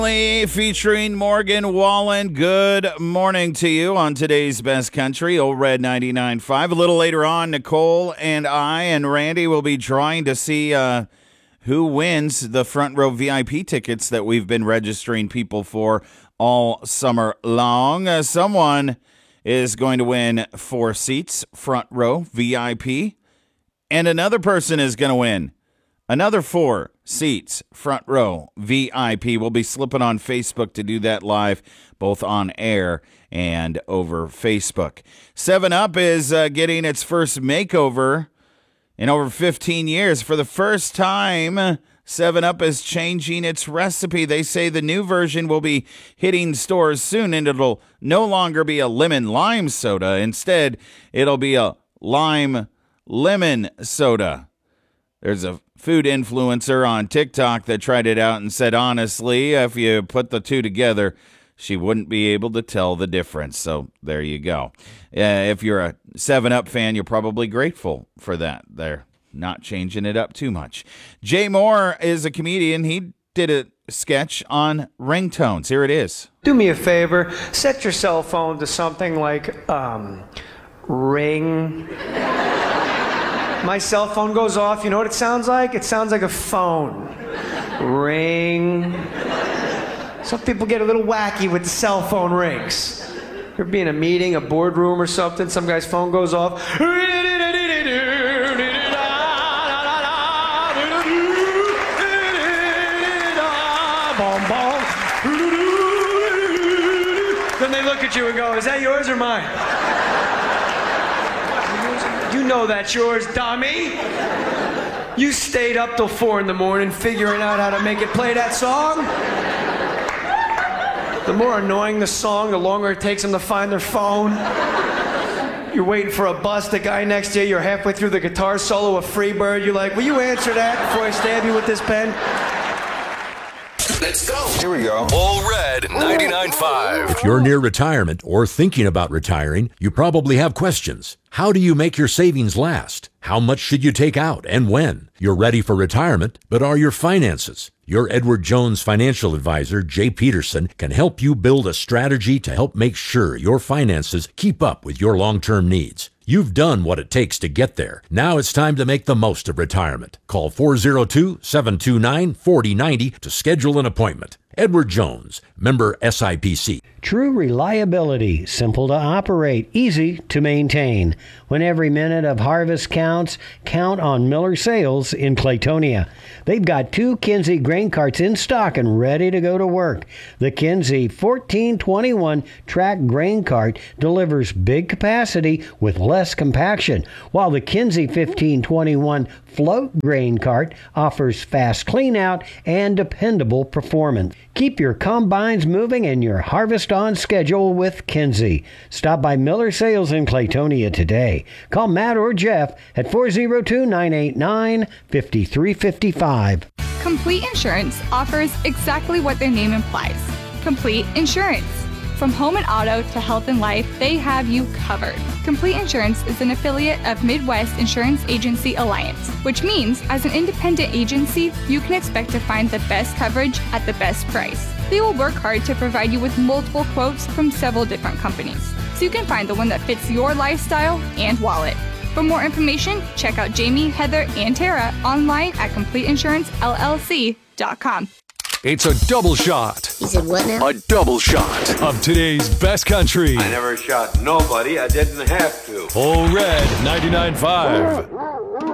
Featuring Morgan Wallen. Good morning to you on today's Best Country, Old Red 99.5. A little later on, Nicole and I and Randy will be trying to see who wins the front row VIP tickets that we've been registering people for all summer long. Someone is going to win 4 seats, front row VIP, and another person is going to win another 4 seats, front row VIP. We'll be slipping on Facebook to do that live, both on air and over Facebook. 7-Up is getting its first makeover in over 15 years. For the first time, 7-Up is changing its recipe. They say the new version will be hitting stores soon, and it'll no longer be a lemon-lime soda. Instead, it'll be a lime-lemon soda. There's a food influencer on TikTok that tried it out and said, honestly, if you put the two together, she wouldn't be able to tell the difference. So there you go. If you're a 7-Up fan, you're probably grateful for that. They're not changing it up too much. Jay Moore is a comedian. He did a sketch on ringtones. Here it is. Do me a favor. Set your cell phone to something like ring. My cell phone goes off. You know what it sounds like? It sounds like a phone. Ring. Some people get a little wacky with the cell phone rings. You're being in a meeting, a boardroom or something, some guy's phone goes off. Then they look at you and go, is that yours or mine? You know that's yours, dummy. You stayed up till 4 a.m. figuring out how to make it play that song. The more annoying the song, the longer it takes them to find their phone. You're waiting for a bus, the guy next to you, you're halfway through the guitar solo of Freebird. You're like, will you answer that before I stab you with this pen? Let's go. Here we go. Old Red 99.5. If you're near retirement or thinking about retiring, you probably have questions. How do you make your savings last? How much should you take out and when? You're ready for retirement, but are your finances? Your Edward Jones financial advisor, Jay Peterson, can help you build a strategy to help make sure your finances keep up with your long-term needs. You've done what it takes to get there. Now it's time to make the most of retirement. Call 402-729-4090 to schedule an appointment. Edward Jones, member SIPC. True reliability, simple to operate, easy to maintain. When every minute of harvest counts, count on Miller Sales in Claytonia. They've got 2 Kinsey grain carts in stock and ready to go to work. The Kinsey 1421 track grain cart delivers big capacity with less compaction, while the Kinsey 1521 float grain cart offers fast cleanout and dependable performance. Keep your combines moving and your harvest on schedule with Kinsey. Stop by Miller Sales in Claytonia today. Call Matt or Jeff at 402-989-5355. Complete Insurance offers exactly what their name implies. Complete insurance. From home and auto to health and life, they have you covered. Complete Insurance is an affiliate of Midwest Insurance Agency Alliance, which means as an independent agency, you can expect to find the best coverage at the best price. They will work hard to provide you with multiple quotes from several different companies, so you can find the one that fits your lifestyle and wallet. For more information, check out Jamie, Heather, and Tara online at CompleteInsuranceLLC.com. It's a double shot. You said what now? A double shot of today's Best Country. I never shot nobody. I didn't have to. Old Red 99.5.